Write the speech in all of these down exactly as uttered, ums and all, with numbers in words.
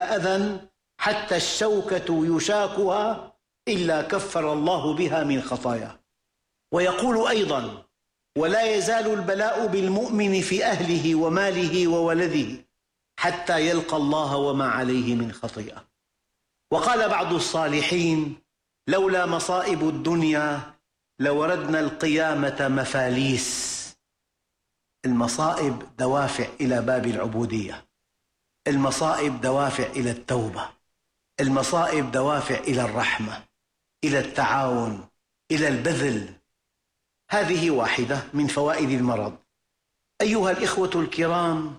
فيها أذى حتى الشوكة يشاكها إلا كفر الله بها من خطاياه. ويقول أيضا: ولا يزال البلاء بالمؤمن في أهله وماله وولده حتى يلقى الله وما عليه من خطيئة. وقال بعض الصالحين: لولا مصائب الدنيا لوردنا القيامة مفاليس. المصائب دوافع إلى باب العبودية، المصائب دوافع إلى التوبة، المصائب دوافع إلى الرحمة، إلى التعاون، إلى البذل. هذه واحدة من فوائد المرض. أيها الإخوة الكرام،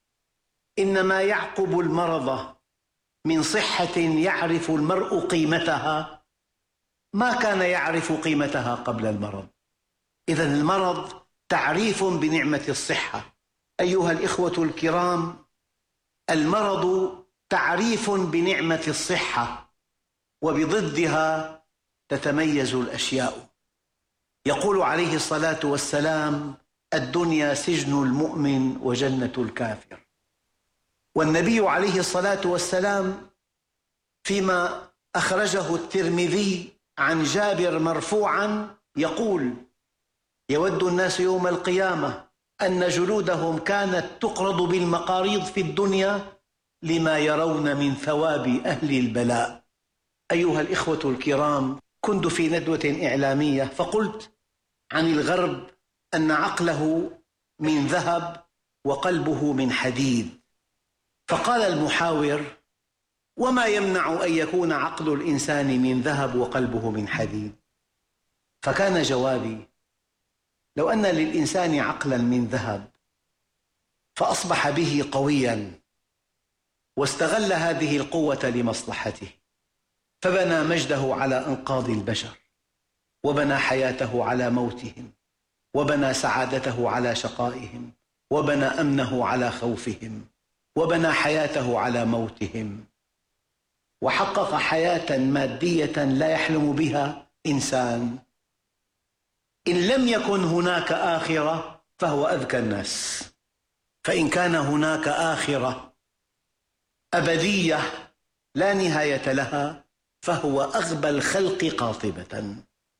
إن ما يعقب المرض من صحة يعرف المرء قيمتها ما كان يعرف قيمتها قبل المرض. إذن المرض تعريف بنعمة الصحة. أيها الإخوة الكرام، المرض تعريف بنعمة الصحة، وبضدها تتميز الأشياء. يقول عليه الصلاة والسلام: الدنيا سجن المؤمن وجنة الكافر. والنبي عليه الصلاة والسلام فيما أخرجه الترمذي عن جابر مرفوعا يقول: يود الناس يوم القيامة أن جلودهم كانت تقرض بالمقاريض في الدنيا لما يرون من ثواب أهل البلاء. أيها الإخوة الكرام، كنت في ندوة إعلامية فقلت عن الغرب أن عقله من ذهب وقلبه من حديد. فقال المحاور: وما يمنع أن يكون عقل الإنسان من ذهب وقلبه من حديد؟ فكان جوابي: لو أن للإنسان عقلا من ذهب فأصبح به قويا واستغل هذه القوة لمصلحته، فبنى مجده على إنقاذ البشر، وبنى حياته على موتهم، وبنى سعادته على شقائهم، وبنى أمنه على خوفهم، وبنى حياته على موتهم، وحقق حياة مادية لا يحلم بها إنسان. إن لم يكن هناك آخرة فهو أذكى الناس، فإن كان هناك آخرة أبدية لا نهاية لها فهو أغبى الخلق قاطبة.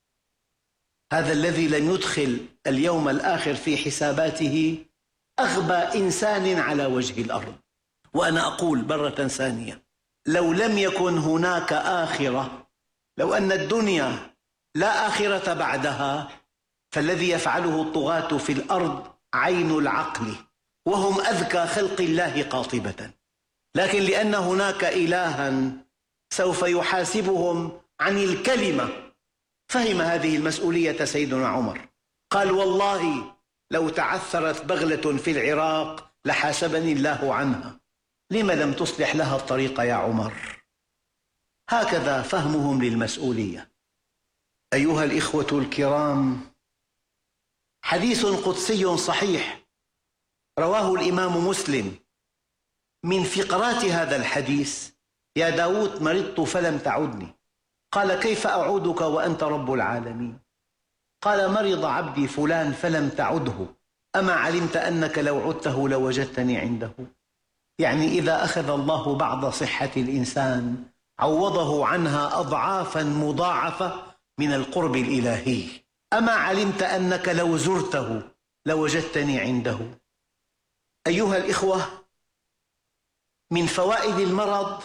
هذا الذي لم يدخل اليوم الآخر في حساباته أغبى إنسان على وجه الأرض. وأنا أقول مرة ثانية: لو لم يكن هناك آخرة، لو أن الدنيا لا آخرة بعدها، فالذي يفعله الطغاة في الأرض عين العقل، وهم أذكى خلق الله قاطبة. لكن لأن هناك إلها سوف يحاسبهم عن الكلمة، فهم هذه المسؤولية سيدنا عمر. قال: والله لو تعثرت بغلة في العراق لحاسبني الله عنها، لما لم تصلح لها الطريق يا عمر؟ هكذا فهمهم للمسؤولية. أيها الإخوة الكرام، حديث قدسي صحيح رواه الإمام مسلم. من فقرات هذا الحديث: يا داود مرضت فلم تعدني. قال: كيف أعودك وأنت رب العالمين؟ قال: مرض عبدي فلان فلم تعده، أما علمت أنك لو عدته لوجدتني عنده؟ يعني إذا أخذ الله بعض صحة الإنسان عوضه عنها أضعافا مضاعفة من القرب الإلهي. أما علمت أنك لو زرته لوجدتني عنده؟ أيها الإخوة، من فوائد المرض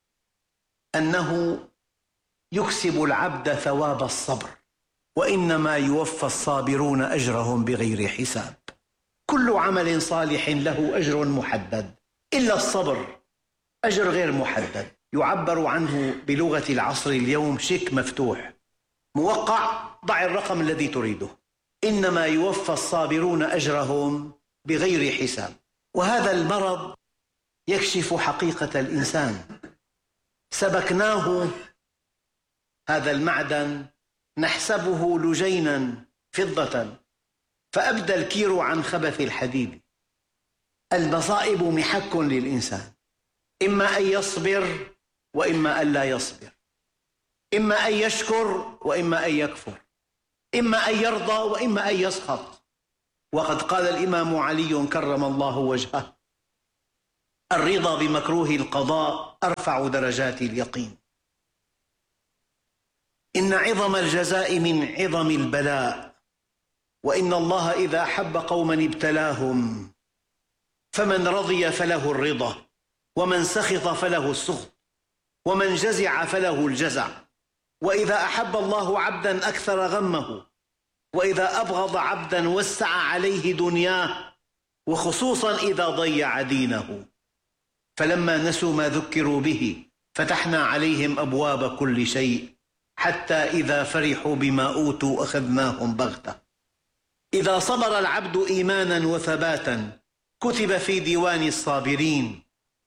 أنه يكسب العبد ثواب الصبر، وإنما يوفى الصابرون أجرهم بغير حساب. كل عمل صالح له أجر محدد إلا الصبر، أجر غير محدد، يعبر عنه بلغة العصر اليوم شيك مفتوح موقع، ضع الرقم الذي تريده. إنما يوفى الصابرون أجرهم بغير حساب. وهذا المرض يكشف حقيقة الإنسان. سبكناه هذا المعدن نحسبه لجينا فضة، فأبدى الكير عن خبث الحديد. المصائب محك للإنسان، إما أن يصبر وإما أن لا يصبر، إما أن يشكر وإما أن يكفر، إما أن يرضى وإما أن يسخط. وقد قال الإمام علي كرم الله وجهه: الرضا بمكروه القضاء أرفع درجات اليقين. إن عظم الجزاء من عظم البلاء، وإن الله إذا أحب قوما ابتلاهم، فمن رضي فله الرضا، ومن سخط فله السخط، ومن جزع فله الجزع. وإذا أحب الله عبدا أكثر غمه، وإذا أبغض عبدا وسع عليه دنياه، وخصوصا إذا ضيع دينه. فلما نسوا ما ذكروا به فتحنا عليهم أبواب كل شيء، حتى إذا فرحوا بما أوتوا أخذناهم بغتة. إذا صبر العبد إيمانا وثباتا كتب في ديوان الصابرين،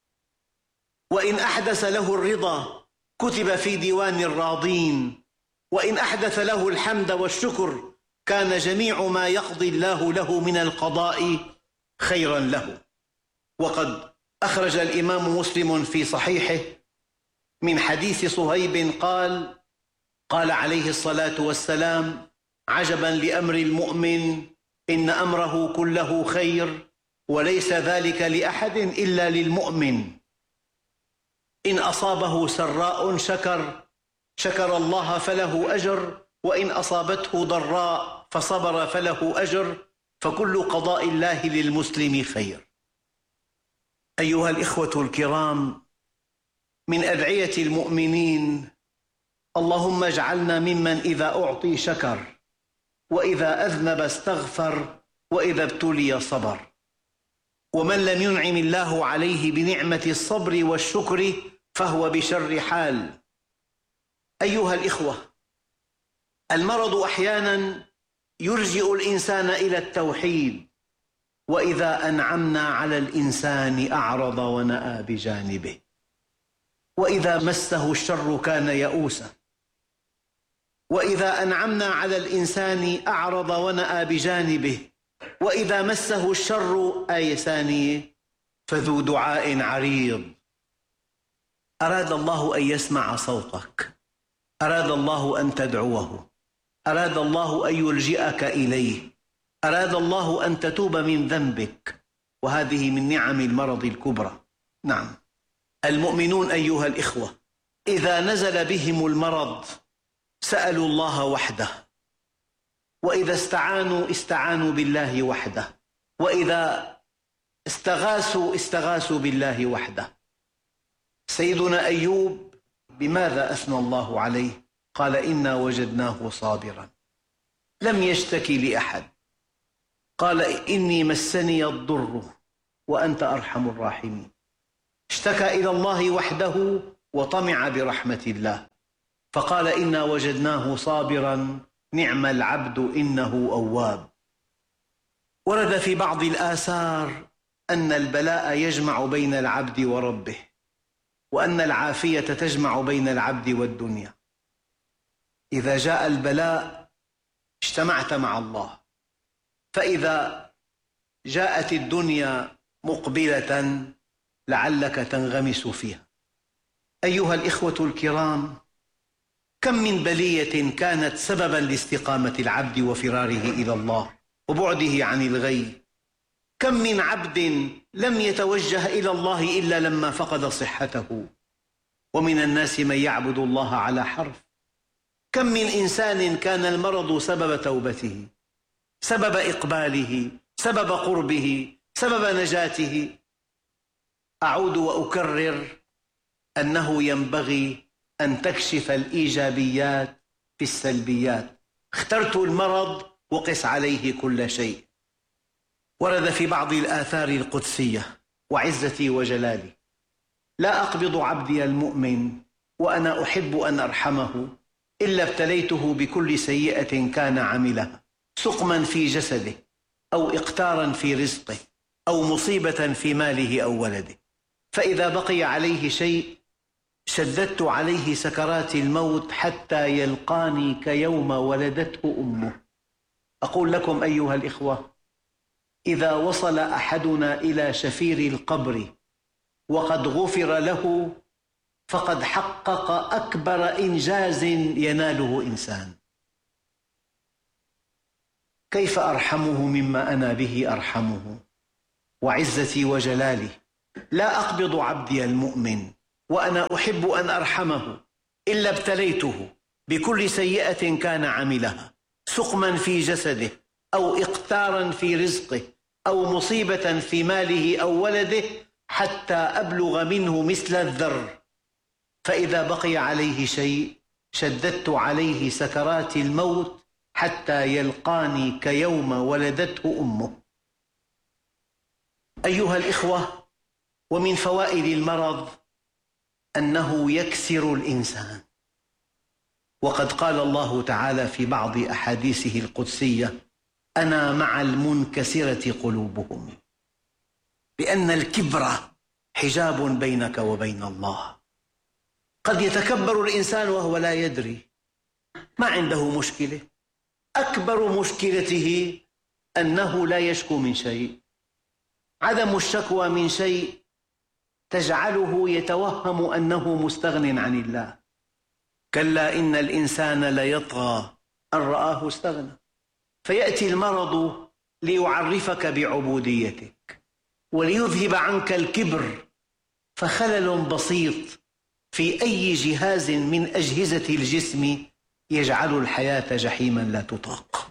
وإن أحدث له الرضا كتب في ديوان الراضين، وإن أحدث له الحمد والشكر كان جميع ما يقضي الله له من القضاء خيرا له. وقد أخرج الإمام مسلم في صحيحه من حديث صهيب قال: قال عليه الصلاة والسلام: عجبا لأمر المؤمن، إن أمره كله خير، وليس ذلك لأحد إلا للمؤمن. إن أصابه سراء شكر شكر الله فله أجر، وإن أصابته ضراء فصبر فله أجر، فكل قضاء الله للمسلم خير. أيها الإخوة الكرام، من أدعية المؤمنين: اللهم اجعلنا ممن إذا أعطي شكر، وإذا أذنب استغفر، وإذا ابتلي صبر. ومن لم ينعم الله عليه بنعمة الصبر والشكر فهو بشر حال. أيها الإخوة، المرض أحيانا يلجئ الإنسان إلى التوحيد، وإذا أنعمنا على الإنسان أعرض ونأى بجانبه، وإذا مسه الشر كان يئوسا. وإذا أنعمنا على الإنسان أعرض ونأى بجانبه، وإذا مسه الشر آية ثانية فذو دعاء عريض. أراد الله أن يسمع صوتك، أراد الله أن تدعوه، أراد الله أن يلجئك إليه، أراد الله أن تتوب من ذنبك، وهذه من نعم المرض الكبرى. نعم، المؤمنون أيها الإخوة إذا نزل بهم المرض سألوا الله وحده، وإذا استعانوا استعانوا بالله وحده، وإذا استغاثوا استغاثوا بالله وحده. سيدنا أيوب بماذا أثنى الله عليه؟ قال: إنا وجدناه صابرا لم يشتكي لأحد، قال: إني مسني الضر وأنت أرحم الراحمين. اشتكى إلى الله وحده وطمع برحمة الله، فقال: إنا وجدناه صابرا نعم العبد إنه أواب. ورد في بعض الآثار أن البلاء يجمع بين العبد وربه، وأن العافية تجمع بين العبد والدنيا. إذا جاء البلاء اجتمعت مع الله، فإذا جاءت الدنيا مقبلة لعلك تنغمس فيها. أيها الإخوة الكرام، كم من بلية كانت سببا لاستقامة العبد وفراره إلى الله وبعده عن الغي. كم من عبد لم يتوجه إلى الله إلا لما فقد صحته، ومن الناس من يعبد الله على حرف. كم من إنسان كان المرض سبب توبته، سبب إقباله، سبب قربه، سبب نجاته. أعود وأكرر أنه ينبغي أن تكشف الإيجابيات في السلبيات. اخترت المرض وقس عليه كل شيء. ورد في بعض الآثار القدسية: وعزتي وجلالي لا أقبض عبدي المؤمن وأنا أحب أن أرحمه إلا ابتليته بكل سيئة كان عملها، سقما في جسده، أو إقتارا في رزقه، أو مصيبة في ماله أو ولده، فإذا بقي عليه شيء شددت عليه سكرات الموت حتى يلقاني كيوم ولدته أمه. أقول لكم أيها الإخوة، إذا وصل أحدنا إلى شفير القبر وقد غفر له فقد حقق أكبر إنجاز يناله إنسان. كيف أرحمه مما أنا به أرحمه؟ وعزتي وجلالي لا أقبض عبدي المؤمن وأنا أحب أن أرحمه إلا ابتليته بكل سيئة كان عملها، سقما في جسده أو إقتارا في رزقه أو مصيبة في ماله أو ولده، حتى أبلغ منه مثل الذر، فإذا بقي عليه شيء شددت عليه سكرات الموت حتى يلقاني كيوم ولدته أمه. أيها الإخوة، ومن فوائد المرض أنه يكسر الإنسان، وقد قال الله تعالى في بعض أحاديثه القدسية: أنا مع المنكسرة قلوبهم، لأن الكبر حجاب بينك وبين الله. قد يتكبر الإنسان وهو لا يدري، ما عنده مشكلة، أكبر مشكلته أنه لا يشكو من شيء. عدم الشكوى من شيء تجعله يتوهم أنه مستغن عن الله. كلا إن الإنسان ليطغى أن رآه استغنى. فيأتي المرض ليعرفك بعبوديتك وليذهب عنك الكبر، فخلل بسيط في أي جهاز من أجهزة الجسم يجعل الحياة جحيما لا تطاق.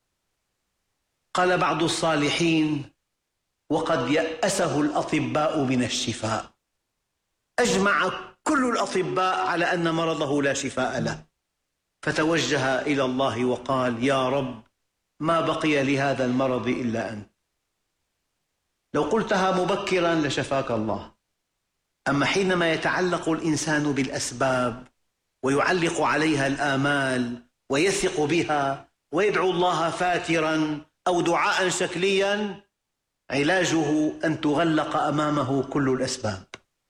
قال بعض الصالحين: وقد يأسه الأطباء من الشفاء. أجمع كل الأطباء على أن مرضه لا شفاء له، فتوجه إلى الله وقال: يا رب، ما بقي لهذا المرض إلا أنت. لو قلتها مبكرا لشفاك الله، أما حينما يتعلق الإنسان بالأسباب ويعلق عليها الآمال ويثق بها ويدعو الله فاترا أو دعاء شكليا، علاجه أن تغلق أمامه كل الأسباب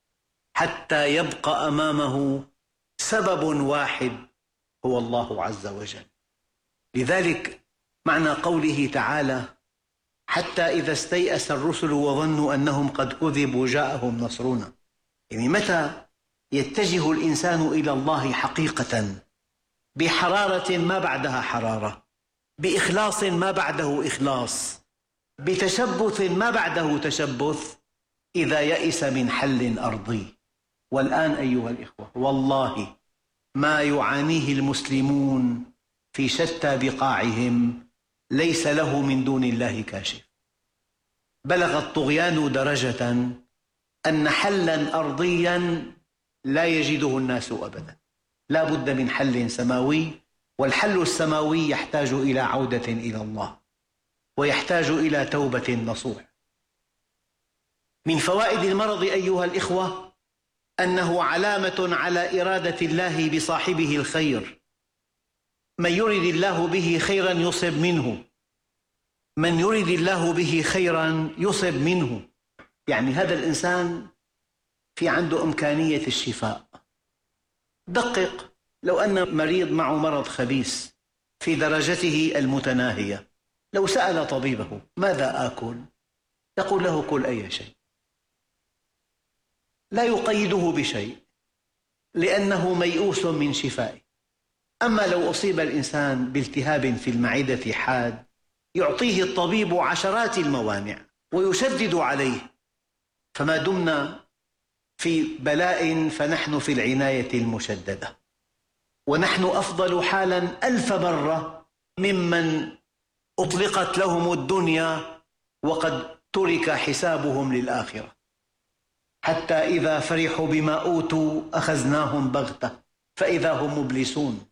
حتى يبقى أمامه سبب واحد هو الله عز وجل. لذلك معنى قوله تعالى: حتى إذا استيأس الرسل وظنوا أنهم قد كذبوا جاءهم نصرنا. يعني متى يتجه الإنسان إلى الله حقيقة بحرارة ما بعدها حرارة، بإخلاص ما بعده إخلاص، بتشبث ما بعده تشبث، إذا يئس من حل أرضي. والآن أيها الإخوة، والله ما يعانيه المسلمون في شتى بقاعهم ليس له من دون الله كاشف. بلغ الطغيان درجة أن حلا أرضيا لا يجده الناس أبدا، لا بد من حل سماوي، والحل السماوي يحتاج إلى عودة إلى الله ويحتاج إلى توبة نصوح. من فوائد المرض أيها الإخوة أنه علامة على إرادة الله بصاحبه الخير. من يرد الله به خيرا يصب منه، من يرد الله به خيرا يصب منه. يعني هذا الإنسان في عنده إمكانية الشفاء. دقق، لو أن مريض معه مرض خبيث في درجته المتناهية، لو سأل طبيبه: ماذا آكل؟ يقول له: كل أي شيء، لا يقيده بشيء، لأنه ميؤوس من شفائه. أما لو أصيب الإنسان بالتهاب في المعدة حاد، يعطيه الطبيب عشرات الموانع ويشدد عليه. فما دمنا في بلاء فنحن في العناية المشددة، ونحن أفضل حالا ألف مرة ممن أطلقت لهم الدنيا وقد ترك حسابهم للآخرة. حتى إذا فرحوا بما أوتوا أخذناهم بغتة فإذا هم مبلسون.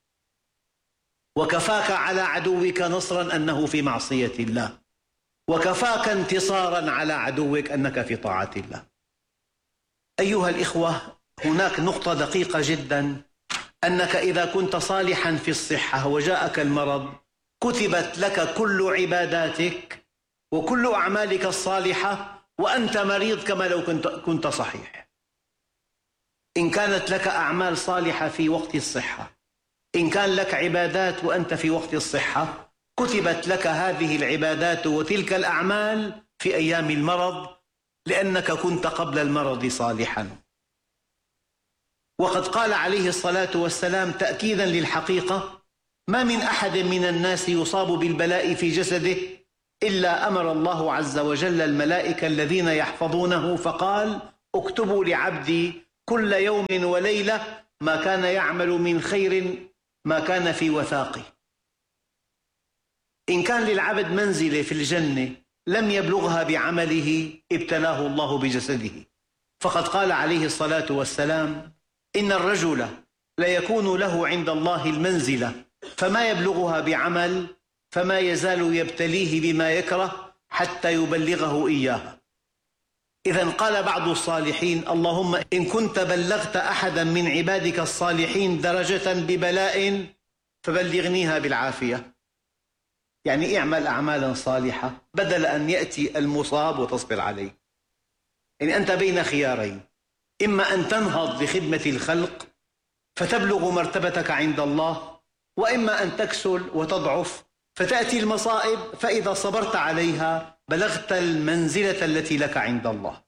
وكفاك على عدوك نصرا أنه في معصية الله، وكفاك انتصارا على عدوك أنك في طاعة الله. أيها الإخوة، هناك نقطة دقيقة جدا، أنك إذا كنت صالحا في الصحة وجاءك المرض، كتبت لك كل عباداتك وكل أعمالك الصالحة وأنت مريض كما لو كنت, كنت صحيح. إن كانت لك أعمال صالحة في وقت الصحة، إن كان لك عبادات وأنت في وقت الصحة، كتبت لك هذه العبادات وتلك الأعمال في أيام المرض، لأنك كنت قبل المرض صالحا. وقد قال عليه الصلاة والسلام تأكيدا للحقيقة: ما من أحد من الناس يصاب بالبلاء في جسده إلا أمر الله عز وجل الملائكة الذين يحفظونه فقال: اكتبوا لعبدي كل يوم وليلة ما كان يعمل من خير ما كان في وثاقه. إن كان للعبد منزلة في الجنة لم يبلغها بعمله ابتلاه الله بجسده، فقد قال عليه الصلاة والسلام: إن الرجل ليكون له عند الله المنزلة فما يبلغها بعمل فما يزال يبتليه بما يكره حتى يبلغه إياها. إذن قال بعض الصالحين: اللهم إن كنت بلغت أحدا من عبادك الصالحين درجة ببلاء فبلغنيها بالعافية. يعني اعمل أعمالا صالحة بدل أن يأتي المصاب وتصبر عليه. يعني أنت بين خيارين: إما أن تنهض بخدمة الخلق فتبلغ مرتبتك عند الله، وإما أن تكسل وتضعف فتأتي المصائب، فإذا صبرت عليها بلغت المنزلة التي لك عند الله.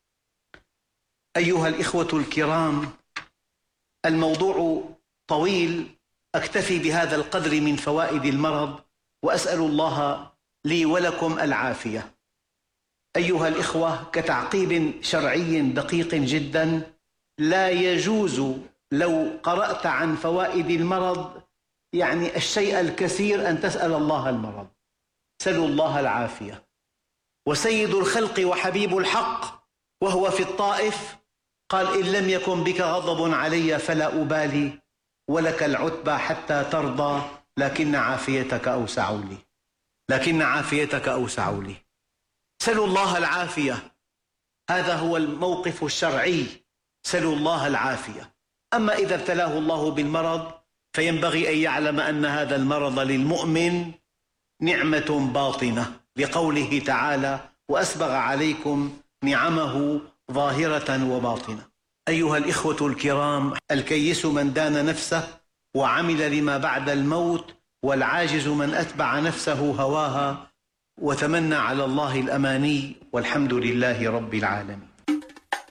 أيها الإخوة الكرام، الموضوع طويل، أكتفي بهذا القدر من فوائد المرض، وأسأل الله لي ولكم العافية. أيها الإخوة، كتعقيب شرعي دقيق جدا، لا يجوز لو قرأت عن فوائد المرض يعني الشيء الكثير أن تسأل الله المرض. سلوا الله العافية. وسيد الخلق وحبيب الحق وهو في الطائف قال: إن لم يكن بك غضب علي فلا أبالي، ولك العتبى حتى ترضى، لكن عافيتك أوسع لي، لكن عافيتك أوسع لي. سلوا الله العافية، هذا هو الموقف الشرعي، سلوا الله العافية. أما إذا ابتلاه الله بالمرض فينبغي أن يعلم أن هذا المرض للمؤمن نعمة باطنة، لقوله تعالى: وأسبغ عليكم نعمه ظاهرة وباطنة. أيها الإخوة الكرام، الكيس من دان نفسه وعمل لما بعد الموت، والعاجز من أتبع نفسه هواها وتمنى على الله الأماني، والحمد لله رب العالمين.